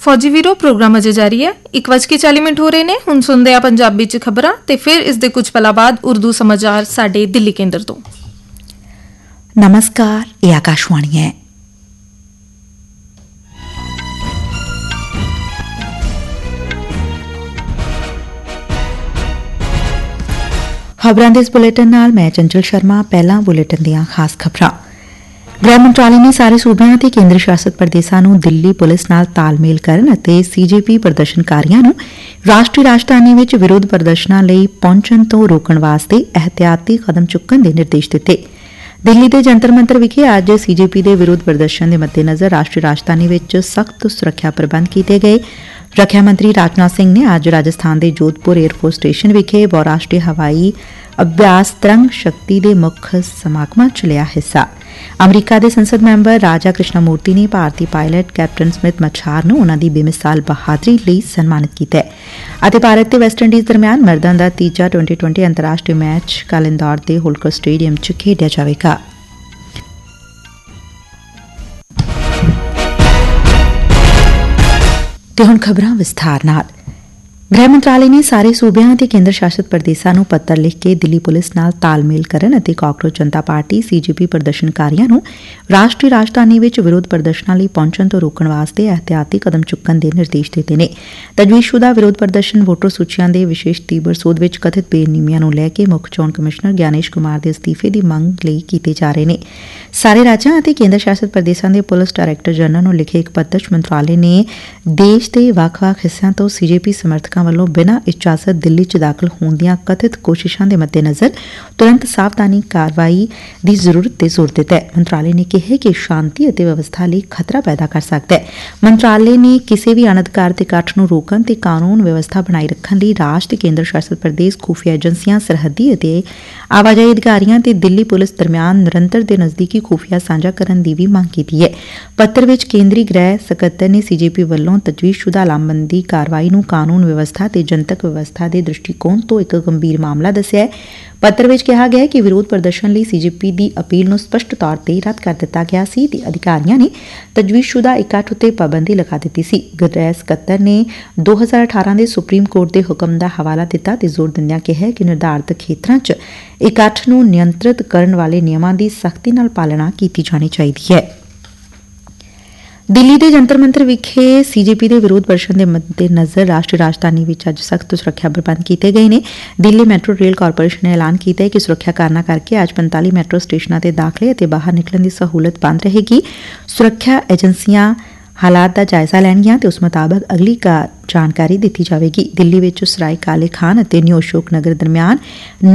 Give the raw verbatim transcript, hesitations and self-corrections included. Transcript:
फौजी वीरो प्रोग्राम अजे जारी है। एक बज के चाली मिनट हो रहे ने। हुण सुनदे आ पंजाबी च खबरां ते फिर इस दे कुछ पल बाद उर्दू समाचार साडे दिल्ली केंद्र तो। नमस्कार, ये आकाशवाणी है। खबरां दे इस बुलेटिन नाल मैं चंचल शर्मा। पहला बुलेटिन दियां खास खबरां। गृह मंत्रालय ने ਸਾਰੇ ਸੂਬਿਆਂ ਅਤੇ ਕੇਂਦਰ ਸ਼ਾਸਤ ਪ੍ਰਦੇਸ਼ਾਂ ਨੂੰ ਦਿੱਲੀ ਪੁਲਿਸ ਨਾਲ ਤਾਲਮੇਲ ਕਰਨ ਅਤੇ ਸੀਜੇਪੀ ਪ੍ਰਦਰਸ਼ਨਕਾਰੀਆਂ ਨੂੰ ਰਾਸ਼ਟਰੀ ਰਾਜਧਾਨੀ ਵਿੱਚ ਵਿਰੋਧ ਪ੍ਰਦਰਸ਼ਨਾਂ ਲਈ ਪਹੁੰਚਣ ਤੋਂ ਰੋਕਣ ਵਾਸਤੇ ਇਹਤਿਆਤੀ ਕਦਮ ਚੁੱਕਣ ਦੇ ਨਿਰਦੇਸ਼ ਦਿੱਤੇ। ਦਿੱਲੀ ਦੇ ਜੰਤਰ ਮੰਤਰ ਵਿਖੇ ਅੱਜ ਸੀਜੇਪੀ ਦੇ ਵਿਰੋਧ ਪ੍ਰਦਰਸ਼ਨ ਦੇ ਮੱਦੇਨਜ਼ਰ ਰਾਸ਼ਟਰੀ ਰਾਜਧਾਨੀ ਵਿੱਚ ਸਖਤ ਸੁਰੱਖਿਆ ਪ੍ਰਬੰਧ ਕੀਤੇ ਗਏ। ਰੱਖਿਆ ਮੰਤਰੀ ਰਾਜਨਾਥ ਸਿੰਘ ਨੇ ਅੱਜ ਰਾਜਸਥਾਨ ਦੇ ਜੋਧਪੁਰ ਏਅਰਫੋਰਸ ਸਟੇਸ਼ਨ ਵਿਖੇ ਬਹੁਰਾਸ਼ਟਰੀ ਹਵਾਈ ਅਭਿਆਸ ਤਰੰਗ ਸ਼ਕਤੀ ਦੇ ਮੁੱਖ ਸਮਾਗਮਾਂ ਚ ਲਿਆ ਹਿੱਸਾ। ਅਮਰੀਕਾ ਦੇ ਸੰਸਦ ਮੈਂਬਰ ਰਾਜਾ ਕ੍ਰਿਸ਼ਨਾ ਮੂਰਤੀ ਨੇ ਭਾਰਤੀ ਪਾਇਲਟ ਕੈਪਟਨ ਸਮਿਤ ਮਛਾਰ ਨੂੰ ਉਨ੍ਹਾਂ ਦੀ ਬੇਮਿਸਾਲ ਬਹਾਦਰੀ ਲਈ ਸਨਮਾਨਿਤ ਕੀਤਾ ਅਤੇ ਭਾਰਤ ਤੇ ਵੈਸਟਇੰਡੀਜ਼ ਦਰਮਿਆਨ ਮਰਦਾਂ ਦਾ ਤੀਜਾ ਟਵੈਂਟੀ ਟਵੈਂਟੀ ਅੰਤਰਰਾਸ਼ਟਰੀ ਮੈਚ ਕੱਲ੍ਹ ਇੰਦੌਰ ਦੇ ਹੋਲਕਰ ਸਟੇਡੀਅਮ ਚ ਖੇਡਿਆ ਜਾਵੇਗਾ। ਤੇ ਹੁਣ ਖਬਰਾਂ ਵਿਸਥਾਰ ਨਾਲ। ਗ੍ਰਹਿ ਮੰਤਰਾਲੇ ਨੇ ਸਾਰੇ ਸੂਬਿਆਂ ਅਤੇ ਕੇਂਦਰ ਸ਼ਾਸਤ ਪ੍ਰਦੇਸ਼ਾਂ ਨੂੰ ਪੱਤਰ ਲਿਖ ਕੇ ਦਿੱਲੀ ਪੁਲਿਸ ਨਾਲ ਤਾਲਮੇਲ ਕਰਨ ਅਤੇ ਕਾਕਰੋਚ ਜਨਤਾ ਪਾਰਟੀ ਸੀਜੇਪੀ ਪ੍ਰਦਰਸ਼ਨਕਾਰੀਆਂ ਨੂੰ ਰਾਸ਼ਟਰੀ ਰਾਜਧਾਨੀ ਵਿੱਚ ਵਿਰੋਧ ਪ੍ਰਦਰਸ਼ਨਾਂ ਲਈ ਪਹੁੰਚਣ ਤੋਂ ਰੋਕਣ ਵਾਸਤੇ ਇਹਤਿਆਤੀ ਕਦਮ ਚੁੱਕਣ ਦੇ ਨਿਰਦੇਸ਼ ਦਿੱਤੇ ਨੇ। ਤਜਵੀਜ਼ਸ਼ੁਦਾ ਵਿਰੋਧ ਪ੍ਰਦਰਸ਼ਨ ਵੋਟਰ ਸੂਚੀਆਂ ਦੇ ਵਿਸ਼ੇਸ਼ ਤੀਬਰ ਸੋਧ ਵਿੱਚ ਕਥਿਤ ਬੇਨਿਯਮੀਆਂ ਨੂੰ ਲੈ ਕੇ ਮੁੱਖ ਚੋਣ ਕਮਿਸ਼ਨਰ ਗਿਆਨੇਸ਼ ਕੁਮਾਰ ਦੇ ਅਸਤੀਫੇ ਦੀ ਮੰਗ ਲਈ ਕੀਤੇ ਜਾ ਰਹੇ ਨੇ। ਸਾਰੇ ਰਾਜਾਂ ਅਤੇ ਕੇਂਦਰ ਸ਼ਾਸਤ ਪ੍ਰਦੇਸ਼ਾਂ ਦੇ ਪੁਲਿਸ ਡਾਇਰੈਕਟਰ ਜਨਰਲ ਨੂੰ ਲਿਖੇ ਇੱਕ ਪੱਤਰ ਚ ਮੰਤਰਾਲੇ ਨੇ ਦੇਸ਼ ਦੇ ਵੱਖ-ਵੱਖ ਹਿੱਸਿਆਂ ਤੋਂ ਸੀਜੇਪੀ ਸਮਰਥਕਾਂ ਵੱਲੋਂ ਬਿਨਾਂ ਇਜਾਜ਼ਤ ਦਿੱਲੀ ਚ ਦਾਖਲ ਹੋਣ ਦੀਆਂ ਕਥਿਤ ਕੋਸ਼ਿਸ਼ਾਂ ਦੇ ਮੱਦੇਨਜ਼ਰ ਤੁਰੰਤ ਸਾਵਧਾਨੀ ਕਾਰਵਾਈ ਦੀ ਜ਼ਰੂਰਤ ਤੇ ਜ਼ੋਰ ਦਿੱਤਾ ਹੈ। ਮੰਤਰਾਲੇ ਨੇ ਕਿਹਾ ਕਿ ਸ਼ਾਂਤੀ ਅਤੇ ਵਿਵਸਥਾ ਲਈ ਖਤਰਾ ਪੈਦਾ ਕਰ ਸਕਦਾ ਹੈ। ਮੰਤਰਾਲੇ ਨੇ ਕਿਸੇ ਵੀ ਅਣਅਧਿਕਾਰਤ ਇਕੱਠ ਨੂੰ ਰੋਕਣ ਤੇ ਕਾਨੂੰਨ ਵਿਵਸਥਾ ਬਣਾਈ ਰੱਖਣ ਲਈ ਰਾਜ ਤੇ ਕੇਂਦਰ ਸ਼ਾਸਤ ਪ੍ਰਦੇਸ਼ ਖੁਫੀਆ ਏਜੰਸੀਆਂ, ਸਰਹੱਦੀ ਅਤੇ ਆਵਾਜਾਈ ਅਧਿਕਾਰੀਆਂ ਤੇ ਦਿੱਲੀ ਪੁਲਿਸ ਦਰਮਿਆਨ ਨਿਰੰਤਰ ਤੇ ਨਜ਼ਦੀਕੀ ਖੁਫੀਆ ਸਾਂਝਾ ਕਰਨ ਦੀ ਵੀ ਮੰਗ ਕੀਤੀ ਹੈ। ਪੱਤਰ ਵਿੱਚ ਕੇਂਦਰੀ ਗ੍ਰਹਿ ਸਕੱਤਰ ਨੇ ਸੀਜੇਪੀ ਵੱਲੋਂ ਤਜਵੀਜ਼ਸ਼ੁਦਾ ਲਾਮਬੰਦੀ ਕਾਰਵਾਈ ਨੂੰ ਕਾਨੂੰਨ ਵਿਵਸਥਾ ਤੇ ਜਨਤਕ ਵਿਵਸਥਾ ਦੇ ਦ੍ਰਿਸ਼ਟੀਕੋਣ ਤੋਂ ਇੱਕ ਗੰਭੀਰ ਮਾਮਲਾ ਦੱਸਿਆ ਹੈ। ਪੱਤਰ ਵਿੱਚ ਕਿਹਾ ਗਿਆ ਕਿ ਵਿਰੋਧ ਪ੍ਰਦਰਸ਼ਨ ਲਈ ਸੀਜੇਪੀ ਦੀ ਅਪੀਲ ਨੂੰ ਸਪਸ਼ਟ ਤੌਰ ਤੇ ਰੱਦ ਕਰ ਦਿੱਤਾ ਗਿਆ ਸੀ ਤੇ ਅਧਿਕਾਰੀਆਂ ਨੇ ਤਜਵੀਜ਼ਸ਼ੁਦਾ ਇਕੱਠ ਉੱਤੇ ਪਾਬੰਦੀ ਲਗਾ ਦਿੱਤੀ ਸੀ। ਗ੍ਰਹਿ ਸਕੱਤਰ ਨੇ ਦੋ ਹਜ਼ਾਰ ਅਠਾਰਾਂ ਦੇ ਸੁਪਰੀਮ ਕੋਰਟ ਦੇ ਹੁਕਮ ਦਾ ਹਵਾਲਾ ਦਿੱਤਾ ਤੇ ਜ਼ੋਰ ਦਿੰਦਿਆਂ ਕਿਹਾ ਕਿ ਨਿਰਧਾਰਤ ਖੇਤਰਾਂ ਚ ਇਕੱਠ ਨੂੰ ਨਿਯੰਤਰਿਤ ਕਰਨ ਵਾਲੇ ਨਿਯਮਾਂ ਦੀ ਸਖਤੀ ਨਾਲ ਪਾਲਣਾ ਕੀਤੀ ਜਾਣੀ ਚਾਹੀਦੀ ਹੈ। ਦਿੱਲੀ ਦੇ ਜੰਤਰ ਮੰਤਰ ਵਿਖੇ ਸੀਜੇਪੀ ਦੇ ਵਿਰੋਧ ਪ੍ਰਦਰਸ਼ਨ ਦੇ ਮੱਦੇਨਜ਼ਰ ਰਾਸ਼ਟਰੀ ਰਾਜਧਾਨੀ ਵਿੱਚ ਅੱਜ ਸਖਤ ਸੁਰੱਖਿਆ ਪ੍ਰਬੰਧ ਕੀਤੇ ਗਏ ਨੇ। ਦਿੱਲੀ ਮੈਟਰੋ ਰੇਲ ਕਾਰਪੋਰੇਸ਼ਨ ਨੇ ਐਲਾਨ ਕੀਤਾ ਹੈ ਕਿ ਸੁਰੱਖਿਆ ਕਾਰਨਾਂ ਕਰਕੇ ਅੱਜ ਪੰਤਾਲੀ ਮੈਟਰੋ ਸਟੇਸ਼ਨਾਂ ਤੇ ਦਾਖਲੇ ਅਤੇ ਬਾਹਰ ਨਿਕਲਣ ਦੀ ਸਹੂਲਤ ਬੰਦ ਰਹੇਗੀ। ਸੁਰੱਖਿਆ ਏਜੰਸੀਆਂ ਹਾਲਾਤ ਦਾ ਜਾਇਜ਼ਾ ਲੈਣਗੀਆਂ ਤੇ ਉਸ ਮੁਤਾਬਕ ਅਗਲੀ ਜਾਣਕਾਰੀ ਦਿੱਤੀ ਜਾਵੇਗੀ। ਦਿੱਲੀ ਵਿੱਚ ਸਰਾਏ ਕਾਲੇ ਖਾਨ ਅਤੇ ਨਿਊ ਅਸ਼ੋਕ ਨਗਰ ਦਰਮਿਆਨ